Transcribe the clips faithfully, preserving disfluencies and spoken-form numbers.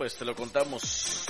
pues te lo contamos.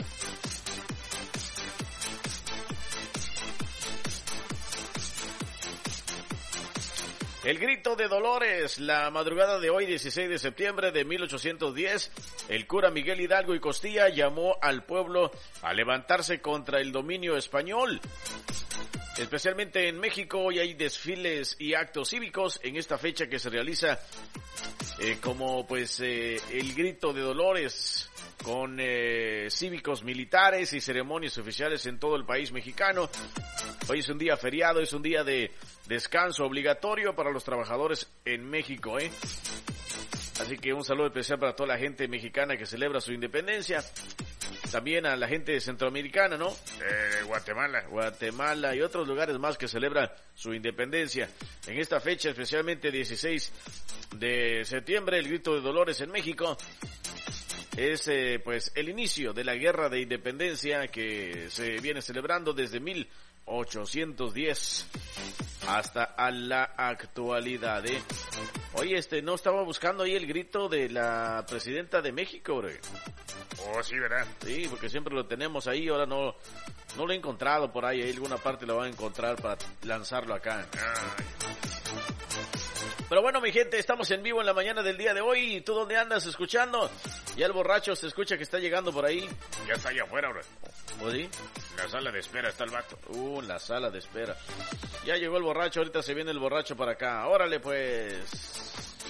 El grito de Dolores. La madrugada de hoy, dieciséis de septiembre de mil ochocientos diez, el cura Miguel Hidalgo y Costilla llamó al pueblo a levantarse contra el dominio español. Especialmente en México, hoy hay desfiles y actos cívicos en esta fecha que se realiza eh, como pues eh, el grito de Dolores, con eh, cívicos militares y ceremonias oficiales en todo el país mexicano. Hoy es un día feriado, es un día de descanso obligatorio para los trabajadores en México, ¿eh? Así que un saludo especial para toda la gente mexicana que celebra su independencia. También a la gente centroamericana, ¿no? Eh, Guatemala, Guatemala y otros lugares más que celebran su independencia. En esta fecha, especialmente dieciséis de septiembre, el grito de Dolores en México es eh, pues el inicio de la guerra de independencia que se viene celebrando desde mil ochocientos diez hasta a la actualidad, ¿eh? Oye, este, no estaba buscando ahí el grito de la presidenta de México, bro. Oh, sí, ¿verdad? Sí, porque siempre lo tenemos ahí, ahora no, no lo he encontrado por ahí, ahí alguna parte lo van a encontrar para lanzarlo acá. Ay. Pero bueno, mi gente, estamos en vivo en la mañana del día de hoy. ¿Y tú dónde andas escuchando? Ya el borracho se escucha que está llegando por ahí. Ya está allá afuera, bro. ¿O sí? En la sala de espera está el vato. Uh, la sala de espera. Ya llegó el borracho, ahorita se viene el borracho para acá. Órale, pues.